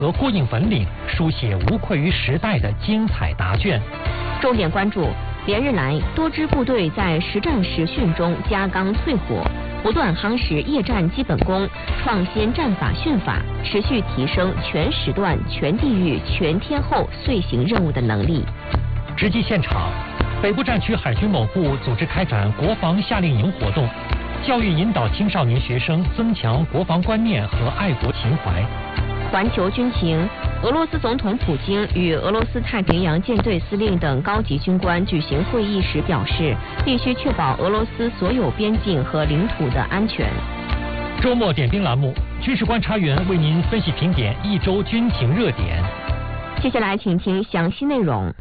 和过硬本领，书写无愧于时代的精彩答卷。 重点关注：连日来，多支部队在实战实训中加钢淬火，不断夯实夜战基本功，创新战法训法，持续提升全时段、全地域、全天候遂行任务的能力。 直击现场，北部战区海军某部组织开展国防夏令营活动，教育引导青少年学生增强国防观念和爱国情怀。 环球军情，俄罗斯总统普京与俄罗斯太平洋舰队司令等高级军官举行会议时表示，必须确保俄罗斯所有边境和领土的安全。 周末点兵栏目，军事观察员为您分析评点一周军情热点。 接下来请听详细内容。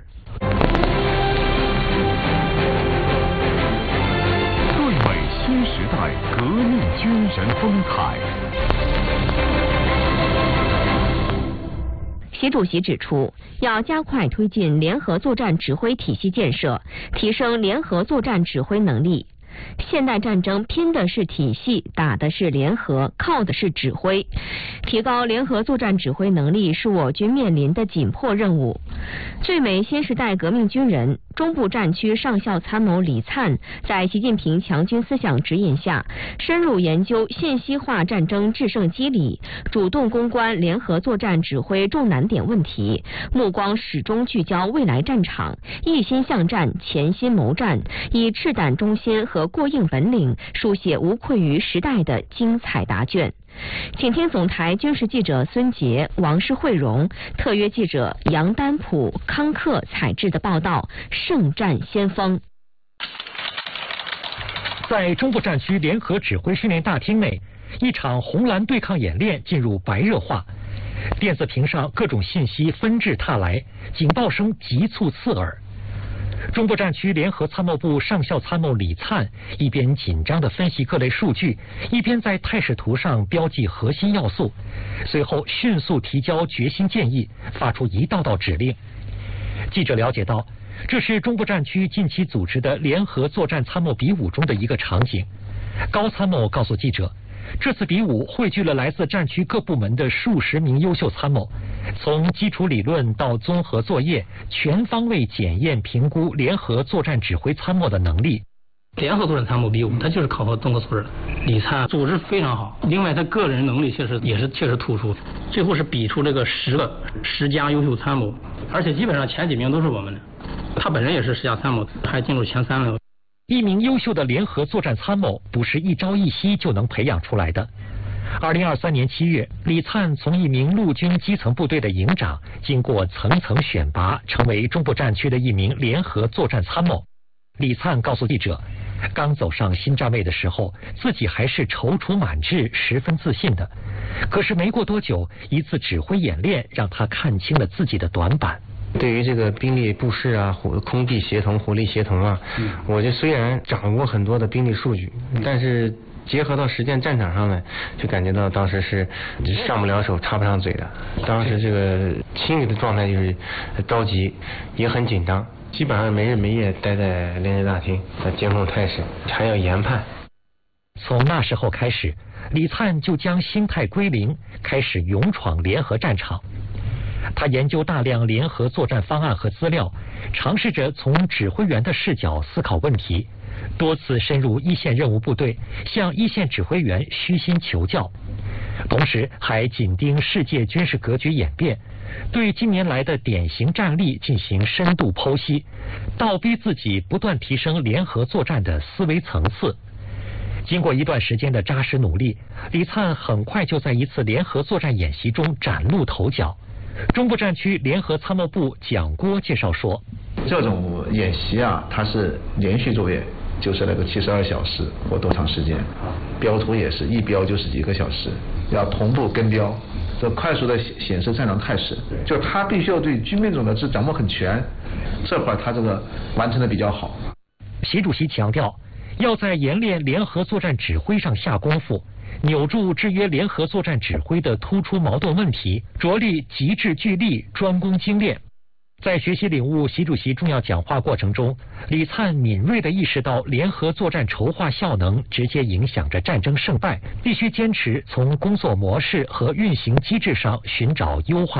对美新时代革命军人风采。 习主席指出，要加快推进联合作战指挥体系建设，提升联合作战指挥能力。现代战争拼的是体系，打的是联合，靠的是指挥。提高联合作战指挥能力是我军面临的紧迫任务。最美新时代革命军人、中部战区上校参谋李灿在习近平强军思想指引下，深入研究信息化战争制胜机理，主动攻关联合作战指挥重难点问题，目光始终聚焦未来战场，一心向战，潜心谋战，以赤胆忠心和过硬本领，书写无愧于时代的精彩答卷。请听总台军事记者孙杰、王世慧荣，特约记者杨丹普、康克采制的报道《圣战先锋》。 在中部战区联合指挥训练大厅内，一场红蓝对抗演练进入白热化。电子屏上各种信息纷至沓来，警报声急促刺耳。中部战区联合参谋部上校参谋李灿一边紧张地分析各类数据，一边在态势图上标记核心要素，随后迅速提交决心建议，发出一道道指令。记者了解到，这是中部战区近期组织的联合作战参谋比武中的一个场景。高参谋告诉记者，这次比武汇聚了来自战区各部门的数十名优秀参谋，从基础理论到综合作业，全方位检验评估联合作战指挥参谋的能力。 联合作战参谋比武，他就是考核综合素质的。李灿组织非常好，另外他个人能力确实突出，最后是比出这个10家优秀参谋，而且基本上前几名都是我们的。他本人也是10家参谋，还进入前3了。 一名优秀的联合作战参谋不是一朝一夕就能培养出来的。2023年7月，李灿从一名陆军基层部队的营长，经过层层选拔，成为中部战区的一名联合作战参谋。李灿告诉记者，刚走上新站位的时候，自己还是踌躇满志，十分自信的。可是没过多久，一次指挥演练让他看清了自己的短板。 对于这个兵力布势啊、空地协同、火力协同啊，我就虽然掌握很多的兵力数据，但是结合到实践战场上呢，就感觉到当时是上不了手、插不上嘴的。当时这个心理的状态就是着急，也很紧张，基本上没日没夜待在连队大厅，监控态势，还要研判。 从那时候开始，李灿就将心态归零，开始勇闯联合战场。他研究大量联合作战方案和资料，尝试着从指挥员的视角思考问题，多次深入一线任务部队，向一线指挥员虚心求教，同时还紧盯世界军事格局演变，对近年来的典型战例进行深度剖析，倒逼自己不断提升联合作战的思维层次。经过一段时间的扎实努力，李灿很快就在一次联合作战演习中崭露头角。中部战区联合参谋部蒋郭介绍说， 这种演习啊，它是连续作业，就是那个72小时或多长时间，标图也是一标就是几个小时，要同步跟标，这快速的显示战场态势，就是他必须要对军变种的掌握很全，这块他这个完成的比较好。 习主席强调，要在研练联合作战指挥上下功夫，扭住制约联合作战指挥的突出矛盾问题，着力极致聚力，专攻精炼。 在学习领悟习主席重要讲话过程中，李灿敏锐地意识到联合作战筹划效能直接影响着战争胜败，必须坚持从工作模式和运行机制上寻找优化